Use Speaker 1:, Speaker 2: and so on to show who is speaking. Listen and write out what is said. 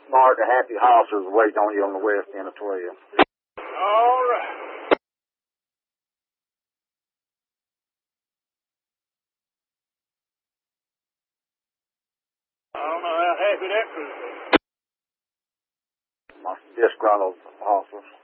Speaker 1: smart, the happy hosses waiting on you on the west end of 12.
Speaker 2: All right. I don't know how happy that could be.
Speaker 1: My disgruntled hosses.